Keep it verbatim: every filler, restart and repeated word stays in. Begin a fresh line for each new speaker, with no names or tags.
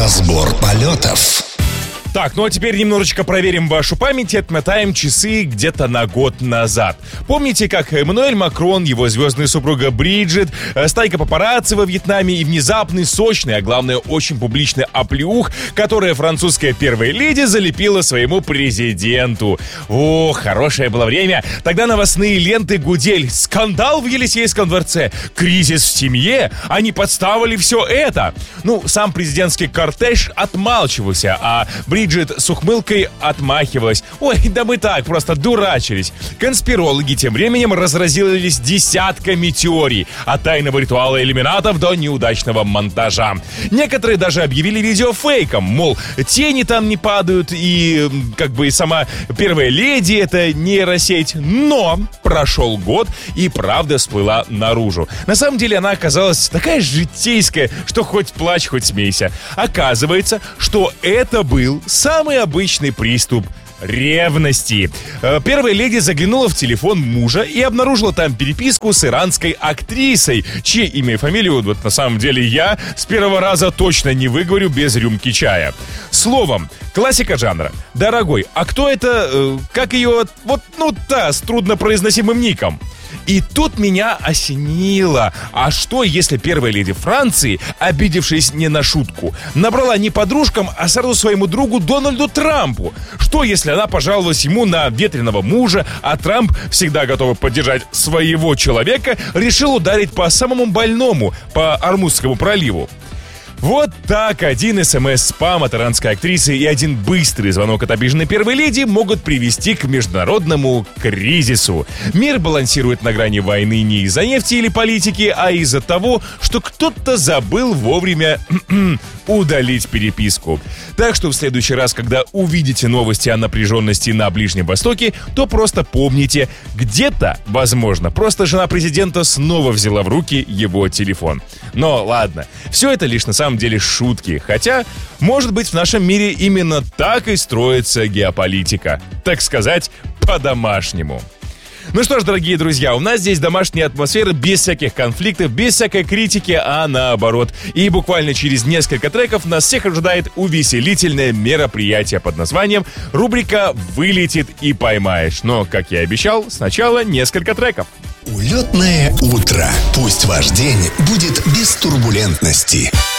Разбор полетов.
Так, ну а теперь немножечко проверим вашу память и отмотаем часы где-то на год назад. Помните, как Эммануэль Макрон, его звездная супруга Бриджит, стайка папарацци во Вьетнаме и внезапный, сочный, а главное, очень публичный оплеух, которое французская первая леди залепила своему президенту. О, хорошее было время. Тогда новостные ленты гудели. Скандал в Елисейском дворце, кризис в семье, они подставили все это. Ну, сам президентский кортеж отмалчивался, а Бриджит Бриджит с ухмылкой отмахивалась. Ой, да мы так, просто дурачились. Конспирологи тем временем разразились десятками теорий. От тайного ритуала иллюминатов до неудачного монтажа. Некоторые даже объявили видео фейком. Мол, тени там не падают и как бы и сама первая леди — это нейросеть. Но прошел год, и правда всплыла наружу. На самом деле она оказалась такая житейская, что хоть плачь, хоть смейся. Оказывается, что это был самый обычный приступ ревности. Первая леди заглянула в телефон мужа и обнаружила там переписку с иранской актрисой, чье имя и фамилию, вот на самом деле я с первого раза точно не выговорю без рюмки чая. Словом, классика жанра. Дорогой, а кто это, э, как ее, вот, ну, та с труднопроизносимым ником? И тут меня осенило. А что, если первая леди Франции, обидевшись не на шутку, набрала не подружкам, а сразу своему другу Дональду Трампу? Что, если она пожаловалась ему на ветреного мужа, а Трамп, всегда готовый поддержать своего человека, решил ударить по самому больному, по Ормузскому проливу? Вот так один смс-спам от иранской актрисы и один быстрый звонок от обиженной первой леди могут привести к международному кризису. Мир балансирует на грани войны не из-за нефти или политики, а из-за того, что кто-то забыл вовремя удалить переписку. Так что в следующий раз, когда увидите новости о напряженности на Ближнем Востоке, то просто помните, где-то, возможно, просто жена президента снова взяла в руки его телефон. Но ладно, все это лишь на самом деле шутки. Хотя, может быть, в нашем мире именно так и строится геополитика. Так сказать, по-домашнему. Ну что ж, дорогие друзья, у нас здесь домашняя атмосфера без всяких конфликтов, без всякой критики, а наоборот. И буквально через несколько треков нас всех ожидает увеселительное мероприятие под названием рубрика «Вылетит и поймаешь». Но, как я и обещал, сначала несколько треков.
Улетное утро. Пусть ваш день будет без турбулентности.